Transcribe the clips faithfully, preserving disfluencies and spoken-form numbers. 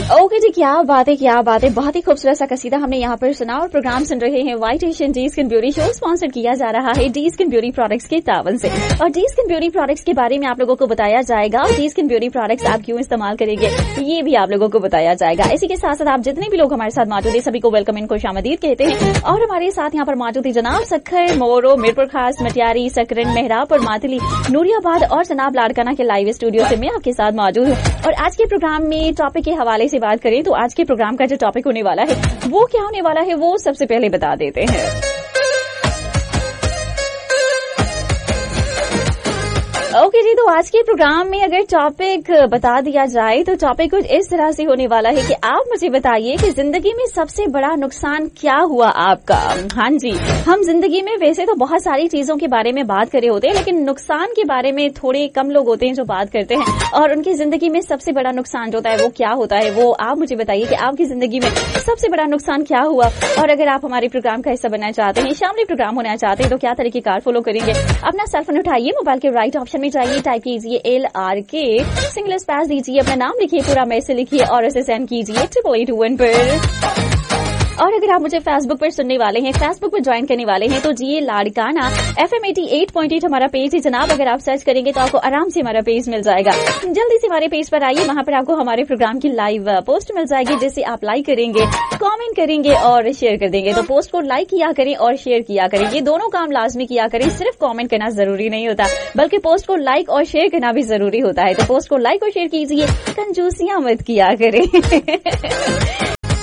Okay जी, क्या बात है, क्या बात है। बहुत ही खूबसूरत सा कसीदा हमने यहाँ पर सुना और प्रोग्राम सुन रहे हैं white Asian D skin beauty show, sponsor किया जा रहा है डी स्किन ब्यूटी प्रोडक्ट्स के तावन से। और डी स्किन ब्यूटी प्रोडक्ट्स के बारे में आप लोगों को बताया जाएगा, डी स्किन ब्यूटी प्रोडक्ट्स आप क्यों इस्तेमाल करेंगे ये भी आप लोगों को बताया जाएगा। इसी के साथ साथ आप जितने भी लोग हमारे साथ मौजूद है सभी को वेलकम इन खुशामदीद कहते हैं। और हमारे साथ यहाँ पर मौजूद है जनाब सखर, मोरो, मीरपुर खास, मटियारी, सकरन, मेहराब और मातली, नूरियाबाद और जनाब लाड़काना के लाइव स्टूडियो से मैं आपके साथ मौजूद हूँ। और आज के प्रोग्राम में टॉपिक के हवाले से बात करें तो आज के प्रोग्राम का जो टॉपिक होने वाला है वो क्या होने वाला है वो सबसे पहले बता देते हैं। ओके जी, तो आज के प्रोग्राम में अगर टॉपिक बता दिया जाए तो टॉपिक कुछ इस तरह से होने वाला है कि आप मुझे बताइए कि जिंदगी में सबसे बड़ा नुकसान क्या हुआ आपका। हाँ जी, हम जिंदगी में वैसे तो बहुत सारी चीजों के बारे में बात करे होते हैं, लेकिन नुकसान के बारे में थोड़े कम लोग होते हैं जो बात करते हैं। और उनकी जिंदगी में सबसे बड़ा नुकसान जो होता है वो क्या होता है, वो आप मुझे बताइए कि आपकी जिंदगी में सबसे बड़ा नुकसान क्या हुआ। और अगर आप हमारे प्रोग्राम का हिस्सा बनना चाहते हैं, शामिल प्रोग्राम होना चाहते हैं, तो क्या तरीकेकार फॉलो करेंगे। अपना सेलफोन उठाइए, मोबाइल के राइट ऑप्शन में जाइए, टाइप कीजिए एल आर के, सिंगल स्पेस दीजिए, अपना नाम लिखिए, पूरा मैसेज लिखिए और इसे सेंड कीजिए ट्रिपल एट वन पर। और अगर आप मुझे फेसबुक पर सुनने वाले हैं, फेसबुक पर ज्वाइन करने वाले हैं, तो जी Larkana F M eighty eight point eight हमारा पेज है जनाब। अगर आप सर्च करेंगे तो आपको आराम से हमारा पेज मिल जाएगा। जल्दी से हमारे पेज पर आइए, वहां पर आपको हमारे प्रोग्राम की लाइव पोस्ट मिल जाएगी, जिसे आप लाइक करेंगे, कमेंट करेंगे और शेयर कर देंगे। तो पोस्ट को लाइक किया करें और शेयर किया करें, ये दोनों काम लाजमी किया करें। सिर्फ कमेंट करना जरूरी नहीं होता, बल्कि पोस्ट को लाइक और शेयर करना भी जरूरी होता है। तो पोस्ट को लाइक और शेयर कीजिए, कंजूसियां मत किया करें।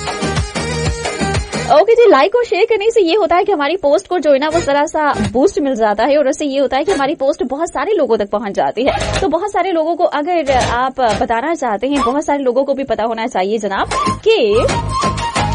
ओके okay जी, लाइक और शेयर करने से ये होता है कि हमारी पोस्ट को जो है ना वो जरा सा बूस्ट मिल जाता है, और उससे ये होता है कि हमारी पोस्ट बहुत सारे लोगों तक पहुंच जाती है। तो बहुत सारे लोगों को अगर आप बताना चाहते हैं, बहुत सारे लोगों को भी पता होना चाहिए जनाब कि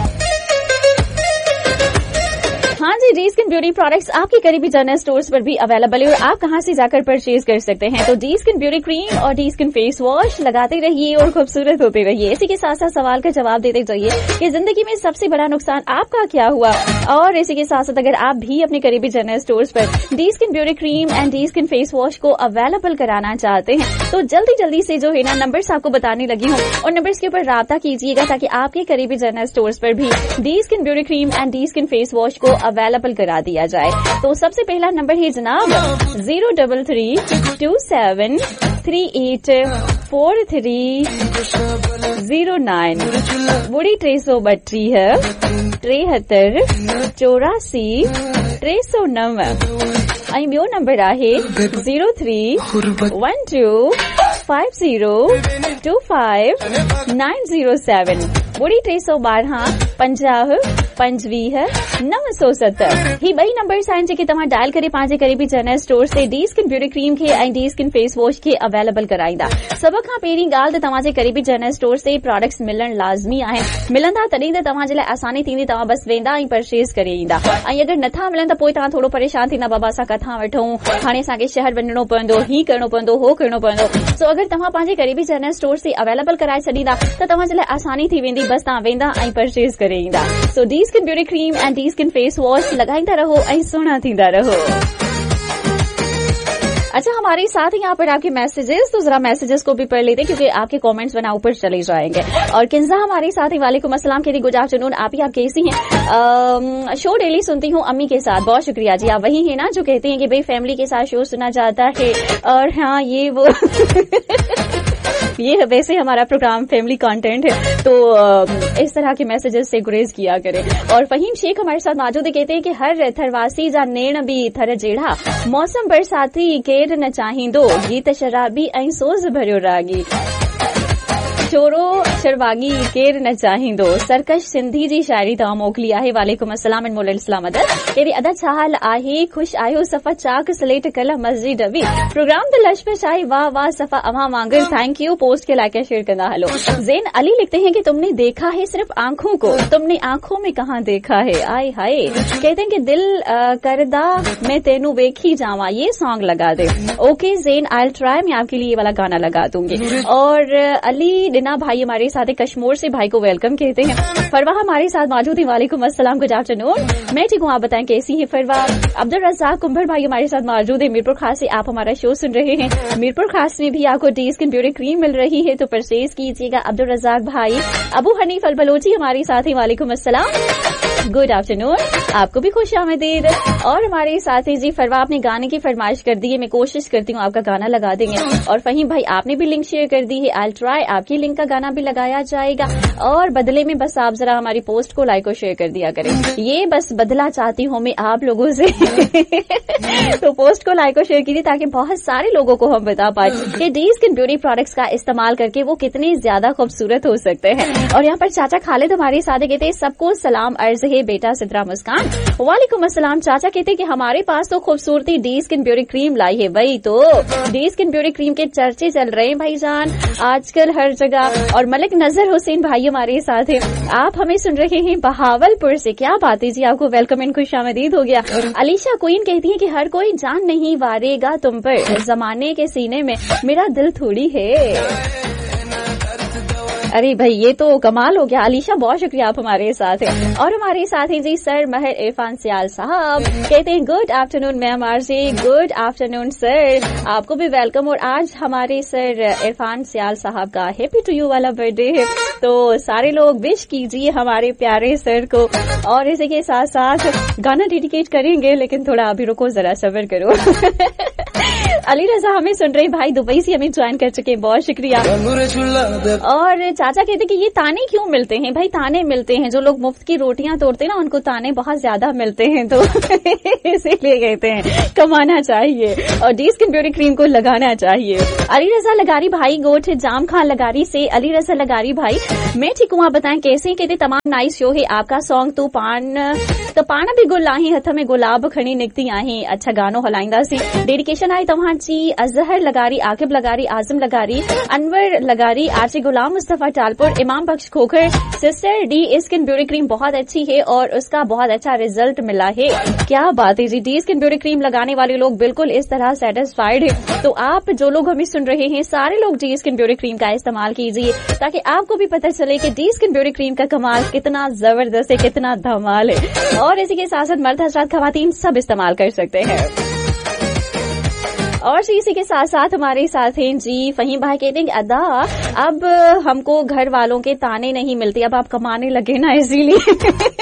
हाँ जी, डी स्किन ब्यूटी प्रोडक्ट्स आपके करीबी जनरल स्टोर्स पर भी अवेलेबल है और आप कहाँ से जाकर परचेज कर सकते हैं। तो डी स्किन ब्यूटी क्रीम और डी स्किन फेस वॉश लगाते रहिए और खूबसूरत होते रहिए। इसी के साथ साथ सवाल का जवाब देते जाइए कि जिंदगी में सबसे बड़ा नुकसान आपका क्या हुआ। और इसी के साथ साथ अगर आप भी अपने करीबी जनरल स्टोर्स पर D skin beauty cream and D skin face wash को अवेलेबल कराना चाहते हैं, तो जल्दी जल्दी से जो है ना नंबर्स आपको बताने लगी हूँ और नंबर्स के ऊपर राब्ता कीजिएगा, ताकि आपके करीबी जनरल स्टोर्स पर भी D skin beauty cream and D skin face wash को अवेलेबल करा दिया जाए। तो सबसे पहला नंबर है जनाब zero double three to seven three eight four three zero nine बुढ़ी टे सौ बट्टी है टेहत्तर चौरासी टे सौ नव। ऐं ॿियो नंबर आहे zero three one two five zero two five nine zero seven ॿुड़ी टे सौ ॿारहं पंजाह पंजवीह नव सौ सतर। ही ॿई नंबर्स आहिनि जेके तव्हां डायल करे पंहिंजे करीबी जनरल स्टोर से डी स्किन ब्यूटी क्रीम खे ऐं डी स्किन फेस वॉश खे अवेलेबल कराईंदा। सभ खां पहिरीं ॻाल्हि त तव्हांजे करीबी जनरल स्टोर से प्रोडक्ट्स मिलण लाज़मी आहिनि। मिलंदा तॾहिं त तव्हांजे लाइ आसानी थींदी, तव्हां बस वेंदा ऐं परचेज करे ईंदा। ऐं अगरि नथा मिलनि त पोइ तव्हां थोरो परेशान थींदा, बाबा असां किथां वठूं, हाणे असांखे शहर वञणो पवंदो, ही करणो पवंदो, हो करणो पवंदो। सो अगरि तव्हां पंहिंजे करीबी जनरल स्टोर से अवेलेबल कराए छॾींदा त तव्हांजे लाइ आसानी थी वेंदी, बस तव्हां वेंदा ऐं परचेज करे ईंदा। सो D skin beauty cream and D skin face wash लगाईंदा रहो ऐं सुहिणा थींदा रहो। अच्छा, हमारे साथ ही यहाँ पर आपके मैसेजेस, तो जरा मैसेजेस को भी पढ़ लेते क्योंकि आपके कमेंट्स बना ऊपर चले जाएंगे। और किंजा हमारे साथ ही वालेकुम अस्सलाम कहती गुड आफ्टरनून, आप ही आप कैसी हैं? शो डेली सुनती हूँ अम्मी के साथ। बहुत शुक्रिया जी, आप वही है ना जो कहते हैं कि भाई फैमिली के साथ शो सुना जाता है। और हाँ, ये वो ये वैसे हमारा प्रोग्राम फैमिली कंटेंट है, तो इस तरह के मैसेजेस से गुरेज किया करें। और फहीम शेख हमारे साथ मौजूद है, कहते हैं कि हर थरवासी जा नेण भी थर जेड़ा मौसम बरसाती केर न चाहींदो, गीत शराबी ऐं सोज़ भरियो रागी, चोरो शरवागी केर न चाहींदो। सरकश सिंधी जी शायरी तव्हां मोकिली आहे। वालेकुम अस्सलाम एंड मोल इस्लाम अदर। कहिड़ी अदा छा हाल आहे? खुश आहियो? सफ़ा चाक स्लेट कल मस्जिद अबी प्रोग्राम द लश्कर शाही, वाह वाह सफ़ा अमा वांगर, थैंक यू। पोस्ट के लाइक शेयर करना। हेलो जैन अली लिखते हैं कि तुमने देखा है सिर्फ आंखों को, तुमने आंखों में कहाँ देखा है। आए हाय। कहते हैं कि दिल करदा मैं तेनू वेखी जावा, ये सॉन्ग लगा दे। Okay Jain, I will try, मैं आपके लिए ये वाला गाना लगा दूंगी। और अली इना भाई हमारे साथ कश्मीर से भाई को वेलकम कहते हैं। फरवा हमारे साथ मौजूद है, वालेकुम अस्सलाम, गुड आफ्टरनून। मैं ठीक हूँ, आप बताएं कैसी है फरवा। अब्दुल रज़ाक कुंभर भाई हमारे साथ मौजूद है, मीरपुर खास से आप हमारा शो सुन रहे हैं। मीरपुर खास में भी आपको डी स्किन ब्यूटी क्रीम मिल रही है, तो परचेज कीजिएगा अब्दुल रज़ाक भाई। अबू हनीफ अल बलोची हमारे साथ ही, वालेकुम अस्सलाम, गुड आफ्टरनून, आपको भी खुश आमदीद। और हमारे साथ ही जी फरवा आपने गाने की फरमाइश कर दी है, मैं कोशिश करती हूँ आपका गाना लगा देंगे। और फहीम भाई आपने भी लिंक शेयर कर दी है, आई ट्राई आपकी लिंक का गाना भी लगाया जाएगा। और बदले में बस आप जरा हमारी पोस्ट को लाइक और शेयर कर दिया करें, ये बस बदला चाहती हूँ मैं आप लोगों से। तो पोस्ट को लाइक और शेयर कीजिए ताकि बहुत सारे लोगों को हम बता पाए कि डी स्किन ब्यूटी प्रोडक्ट्स का इस्तेमाल करके वो कितने ज्यादा खूबसूरत हो सकते हैं। और यहाँ पर चाचा खालिद हमारे साथ कहते हैं सबको सलाम अर्ज है बेटा सिद्रा मुस्कान। वालेकुम अस्सलाम। चाचा कहते हैं कि हमारे पास तो खूबसूरती डी स्किन ब्यूटी क्रीम लाई है। वही तो डी स्किन ब्यूटी क्रीम के चर्चे चल रहे हैं भाईजान आजकल हर जगह। और मलिक नजर हुसैन भाई हमारे साथ है, आप हमें सुन रहे हैं बहावलपुर से। क्या बात है जी, आपको वेलकम एंड खुशामदीद हो गया। अलीशा क्वीन कहती है कि हर कोई जान नहीं वारेगा तुम पर, जमाने के सीने में मेरा दिल थोड़ी है। अरे भाई ये तो कमाल हो गया अलीशा, बहुत शुक्रिया आप हमारे साथ हैं। और हमारे साथ हैं जी सर महर इरफान सियाल साहब, कहते हैं good afternoon ma'am RJ, good afternoon sir, आपको भी वेलकम। और आज हमारे सर इरफान सियाल साहब का हैप्पी टू यू वाला बर्थडे है, तो सारे लोग विश कीजिए हमारे प्यारे सर को। और इसी के साथ साथ गाना डेडिकेट करेंगे, लेकिन थोड़ा अभी रुको, जरा सब्र करो। अली रजा हमें सुन रहे भाई, दुबई से हमें ज्वाइन कर चुके हैं, बहुत शुक्रिया। और चाचा कहते कि ये ताने क्यों मिलते हैं? भाई ताने मिलते हैं, जो लोग मुफ्त की रोटियां तोड़ते हैं ना उनको ताने बहुत ज्यादा मिलते हैं, तो इसीलिए कहते हैं कमाना चाहिए और डी स्किन ब्यूटी क्रीम को लगाना चाहिए। अली रजा लगारी भाई गोठ जाम खान लगारी से, अली रजा लगारी भाई मैं ठीक हूँ, आप बताएं कैसे? कहते तमाम नाइस शो है आपका। सॉन्ग तू पान तो पान भी गुलाही हथ में गुलाब खड़ी निकती आही, अच्छा गानो हलाइंदा सी। डेडिकेशन आई तव्हां जी अजहर लगारी, आकिब लगारी, आजम लगारी, अनवर लगारी, आरजे गुलाम मुस्तफा टालपुर, इमाम बख्श Khokhar. Sister D skin beauty cream बहुत अच्छी है और उसका बहुत अच्छा रिजल्ट मिला है। क्या बात है जी, डी स्किन ब्यूटी क्रीम लगाने वाले लोग बिल्कुल इस तरह सेटिस्फाइड है। तो आप जो लोग हमें सुन रहे हैं सारे लोग डी स्किन ब्यूटी क्रीम का इस्तेमाल कीजिए ताकि आपको भी पता चले कि डी स्किन ब्यूटी क्रीम का कमाल कितना जबरदस्त है, कितना धमाल है। और इसी के साथ साथ मर्द हजरात खवातीन सब इस्तेमाल कर सकते हैं। और इसी के साथ साथ हमारे साथ हैं जी फहीम भाई, कहते हैं अदा अब हमको घर वालों के ताने नहीं मिलते, अब आप कमाने लगे ना इसीलिए।